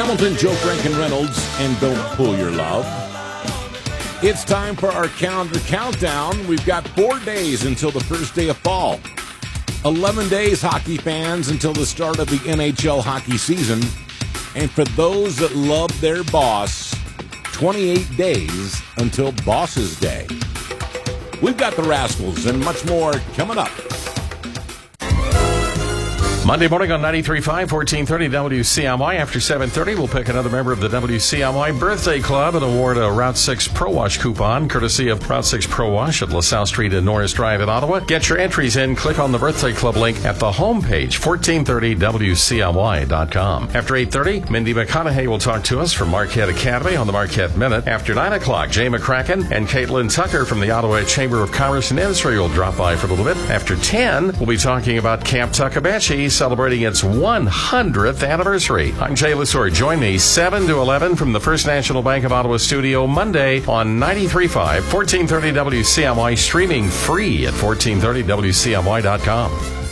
Hamilton, Joe Franken Reynolds, and Don't Pull Your Love. It's time for our calendar countdown. We've got 4 days until the first day of fall. 11 days, hockey fans, until the start of the NHL hockey season. And for those that love their boss, 28 days until Boss's Day. We've got the Rascals and much more coming up. Monday morning on 93.5, 1430 WCMY. After 7:30, we'll pick another member of the WCMY Birthday Club and award a Route 6 Pro Wash coupon, courtesy of Route 6 Pro Wash at LaSalle Street and Norris Drive in Ottawa. Get your entries in. Click on the Birthday Club link at the homepage, 1430WCMY.com. After 8:30, Mindy McConaughey will talk to us from Marquette Academy on the Marquette Minute. After 9 o'clock, Jay McCracken and Caitlin Tucker from the Ottawa Chamber of Commerce and Industry will drop by for a little bit. After 10, we'll be talking about Camp Tuckabashie, celebrating its 100th anniversary. I'm Jay Lesor. Join me 7 to 11 from the First National Bank of Ottawa studio Monday on 93.5, 1430 WCMY, streaming free at 1430WCMY.com.